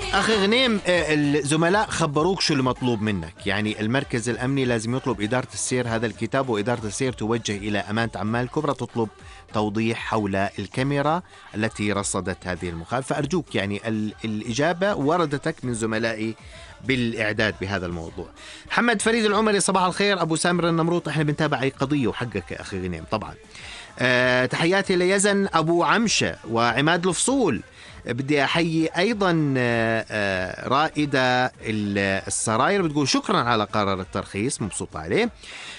أخي غنيم، الزملاء خبروك شو المطلوب منك؟ يعني المركز الأمني لازم يطلب إدارة السير هذا الكتاب، وإدارة السير توجه إلى أمانة عمان الكبرى تطلب توضيح حول الكاميرا التي رصدت هذه المخالفة. فأرجوك يعني الإجابة وردتك من زملائي بالإعداد بهذا الموضوع. محمد فريد العمري، صباح الخير. أبو سامر النمروط، إحنا بنتابع أي قضية وحقك يا أخي غنيم طبعا. تحياتي ليزن أبو عمشة وعماد الفصول. بدي أحيي أيضا رائدة السراير، بتقول شكرا على قرار الترخيص، مبسوط عليه.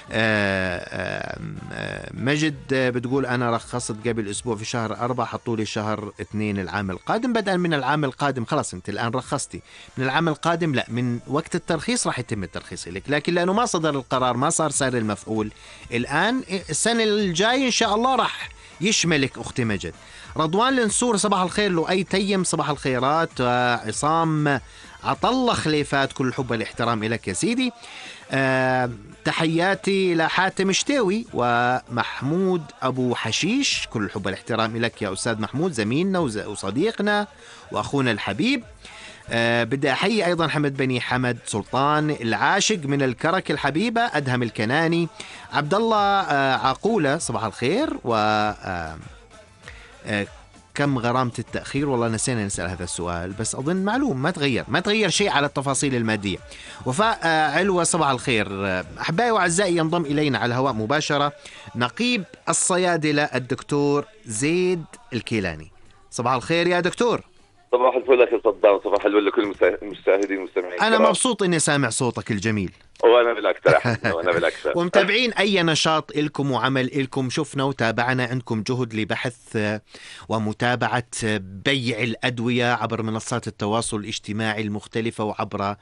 مجد بتقول أنا رخصت قبل أسبوع في شهر 4، حطوا لي شهر 2 العام القادم. بدءا من العام القادم خلاص أنت الآن رخصتي، من العام القادم لا، من وقت الترخيص راح يتم الترخيص لك، لكن لأنه ما صدر القرار ما صار سار المفعول الآن، السنة الجاي إن شاء الله راح يشملك أختي مجد. رضوان النسور، صباح الخير. له أي تيم، صباح الخيرات. عصام عطلة خليفات، كل الحب والاحترام لك يا سيدي. تحياتي لحاتم شتاوي ومحمود أبو حشيش، كل الحب والاحترام لك يا أستاذ محمود، زميلنا وصديقنا وأخونا الحبيب. بدي أحيي أيضا حمد بني حمد سلطان العاشق من الكرك الحبيبة، أدهم الكناني، عبد الله عقولة، صباح الخير. و كم غرامة التأخير؟ والله نسينا نسأل هذا السؤال، بس أظن معلوم ما تغير شيء على التفاصيل المادية. وفاء علوة، صباح الخير. أحبائي وأعزائي، ينضم إلينا على الهواء مباشرة نقيب الصيادلة الدكتور زيد الكيلاني. صباح الخير يا دكتور. صباح الفل أخي صدام، صباح الفل لكل المشاهدين والمستمعين. أنا مبسوط إني سامع صوتك الجميل. وأنا بالأكثر أحمد، وأنا بالأكثر. ومتابعين أي نشاط إلكم وعمل إلكم، شفنا وتابعنا عندكم جهد لبحث ومتابعة بيع الأدوية عبر منصات التواصل الاجتماعي المختلفة وعبر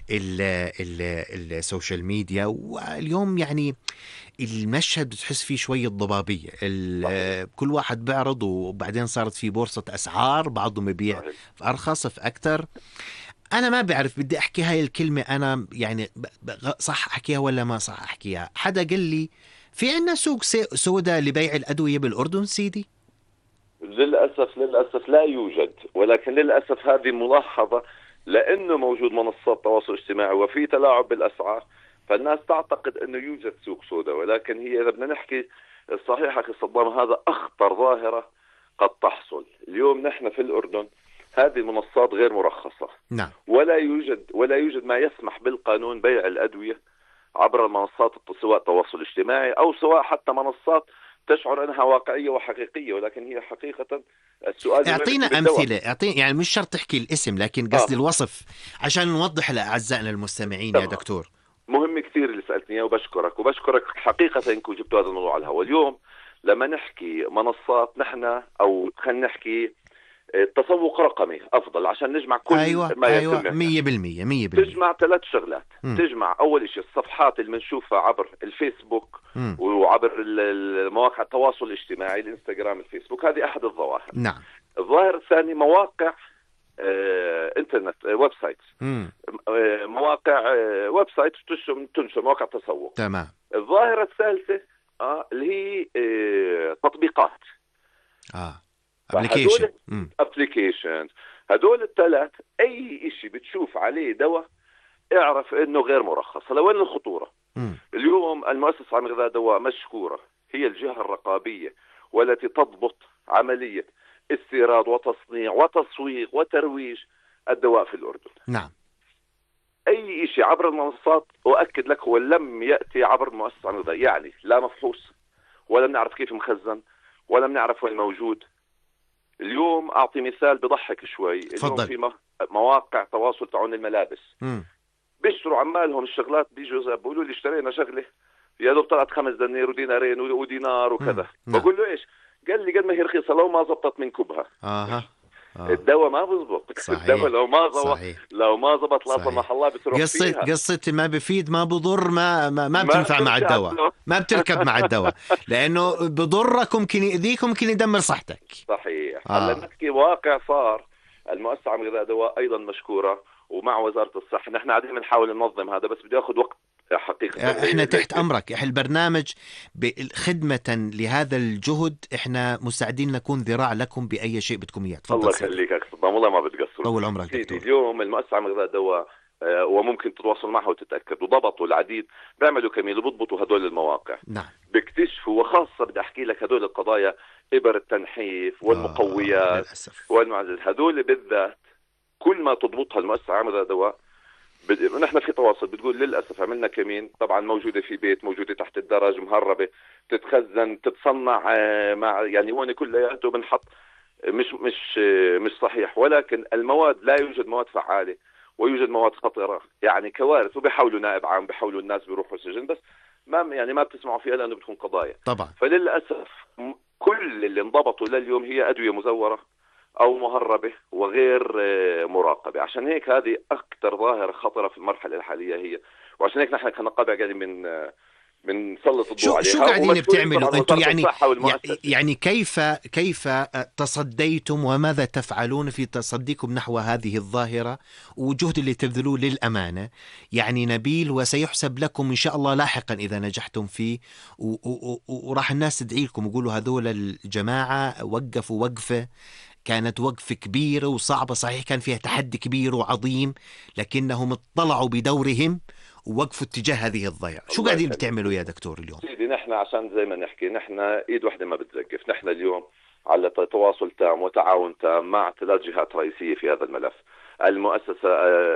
السوشيال ميديا. واليوم يعني المشهد بتحس فيه شوية ضبابية، كل واحد بيعرض، وبعدين صارت في بورصة أسعار، بعضهم يبيع في أرخص في أكتر. أنا ما بعرف بدي أحكي هاي الكلمة، أنا يعني صح أحكيها ولا ما صح أحكيها. حدا قال لي في عنا سوق سودا لبيع الأدوية بالأردن سيدي؟ للأسف لا يوجد، ولكن للأسف هذه ملاحظة، لأنه موجود منصات تواصل اجتماعي وفي تلاعب بالأسعار، فالناس تعتقد أنه يوجد سوق سودا، ولكن هي إذا بدنا نحكي الصحيح أخي صدام، هذا أخطر ظاهرة قد تحصل اليوم. نحن في الأردن هذه المنصات غير مرخصة. نعم. ولا يوجد ما يسمح بالقانون بيع الأدوية عبر المنصات، سواء تواصل اجتماعي أو سواء حتى منصات تشعر أنها واقعية وحقيقية، ولكن هي حقيقة السؤال. اعطينا أمثلة، يعني مش شرط تحكي الاسم، لكن قصدي الوصف عشان نوضح لأعزائنا المستمعين. يا دكتور مهم كثير اللي سألتني وبشكرك حقيقة إنكم جبتوا هذا الموضوع على الهواء. اليوم لما نحكي منصات، نحن أو خلينا نحكي التسوق رقمي أفضل عشان نجمع كل ما يتم. 100% تجمع 3 شغلات. تجمع أول شيء الصفحات اللي بنشوفها عبر الفيسبوك وعبر مواقع التواصل الاجتماعي، الانستغرام، الفيسبوك، هذه أحد الظواهر. نعم. الظاهر الثاني مواقع انترنت، ويب سايت، مواقع ويب سايت تنشر مواقع تسوق. تمام. الظاهرة الثالثة اللي هي تطبيقات، ابليكيشن. هدول الثلاث اي شيء بتشوف عليه دواء اعرف انه غير مرخص. لوين الخطورة؟ اليوم المؤسسة العامة لغذاء الدواء مشكورة، هي الجهة الرقابية والتي تضبط عملية استيراد وتصنيع وتسويق وترويج الدواء في الأردن. نعم. اي شيء عبر المنصات اؤكد لك هو لم يأتي عبر المؤسسة العامة للغذاء، يعني لا مفحوص، ولا بنعرف كيف مخزن، ولا بنعرف وين موجود. اليوم أعطي مثال بضحك شوي. اليوم في مواقع تواصل تعون الملابس بيشتروا عمالهم الشغلات، بيجوا بيقولوا لي اشترينا شغلة يا دوب طلعت 5 دنانير ودينارين ودينار وكذا. بقول له ايش؟ قال لي قد ما هي رخيصة لو ما زبطت من كبها. الدواء ما بزبط. الدواء لو ما زبط لا سمح الله بتروح فيها. قصتي ما بفيد ما بضر، ما بتنفع مع الدواء، ما بتركب مع الدواء، لأنه بضرك، ممكن يأذيك، ممكن يدمر صحتك. صحيح. هلا نحكي واقع صار. المؤسسة العامة لغذاء الدواء أيضا مشكورة، ومع وزارة الصحة نحن قاعدين بنحاول ننظم هذا، بس بده ياخذ وقت حقيقة. احنا تحت امرك، احنا البرنامج خدمة لهذا الجهد، احنا مستعدين نكون ذراع لكم باي شيء بدكم اياه. الله يخليك اكثر، والله ما بتقصروا. طول عمرك سيدي دكتور. اليوم المؤسسة العامة للغذاء والدواء وممكن تتواصل معها وتتأكد، وضبطوا العديد، بيعملوا كمين وبضبطوا هدول المواقع، نعم. بيكتشفوا. وخاصة بدي أحكي لك هدول القضايا، إبر التنحيف والمقويات للأسف. والمعزز، هدول بالذات كل ما تضبطها المؤسسة العامة للدواء. نحن في تواصل، بتقول للأسف عملنا كمين، طبعا موجودة في بيت، موجودة تحت الدرج، مهربة، تتخزن، تتصنع مع يعني هون كلياته بنحط مش صحيح. ولكن المواد، لا يوجد مواد فعالة ويوجد مواد خطرة، يعني كوارث. وبيحاولوا نائب عام، بيحاولوا الناس بيروحوا السجن، بس ما بتسمعوا فيها لأنه بتكون قضايا. طبعا. فللأسف كل اللي انضبطوا لليوم هي أدوية مزورة أو مهربة وغير مراقبة. عشان هيك هذه أكثر ظاهرة خطرة في المرحلة الحالية هي، وعشان هيك نحن كنقابة قاعدين من سلط الضوء عليها. شو قاعدين بتعملوا انتم يعني كيف تصديتم وماذا تفعلون في تصديكم نحو هذه الظاهرة والجهد اللي تبذلوه للأمانة يعني نبيل، وسيحسب لكم إن شاء الله لاحقا إذا نجحتم فيه، وراح الناس تدعي لكم ويقولوا هذول الجماعة وقفوا وقفة كانت وقفة كبيرة وصعبة، صحيح كان فيها تحدي كبير وعظيم، لكنهم اطلعوا بدورهم ووقفوا اتجاه هذه الضياع. شو قاعدين بتعملوا يا دكتور اليوم؟ سيدي نحن عشان زي ما نحكي، نحن ايد واحدة ما بتزقف. نحن اليوم على تواصل تام وتعاون تام مع 3 جهات رئيسية في هذا الملف. المؤسسة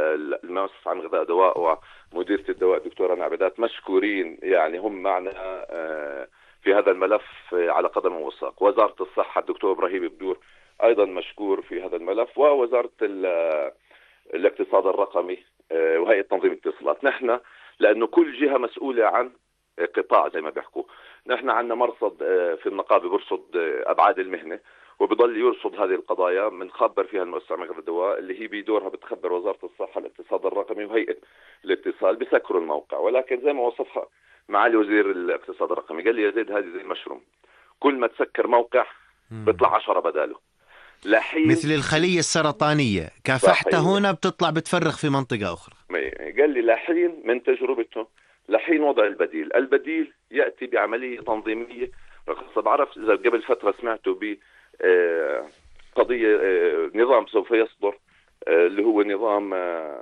عن غذاء دواء ومديرة الدواء الدكتورة نعبدات مشكورين، يعني هم معنا في هذا الملف على قدم وساق. وزارة الصحة الدكتور إبراهيم بدور أيضا مشكور في هذا الملف، ووزارة الاقتصاد الرقمي وهيئة تنظيم الاتصالات. نحن لأنه كل جهة مسؤولة عن قطاع زي ما بيحكوا. نحن عندنا مرصد في النقابة برصد أبعاد المهنة، وبضل يرصد هذه القضايا. بنخبر فيها المؤسسة العامة للغذاء والدواء اللي هي بدورها بتخبر وزارة الصحة، الاقتصاد الرقمي، وهيئة الاتصال، بسكروا الموقع. ولكن زي ما وصفها معالي وزير الاقتصاد الرقمي، قال لي يا زيد هذه زي المشروم، كل ما تسكر موقع بيطلع 10 بداله. مثل الخلية السرطانية، كافحتها هنا بتطلع بتفرغ في منطقة أخرى. قال لي لحين من تجربته لحين وضع البديل يأتي بعملية تنظيمية. بعرف إذا قبل فترة سمعته بقضية نظام سوف يصدر اللي هو نظام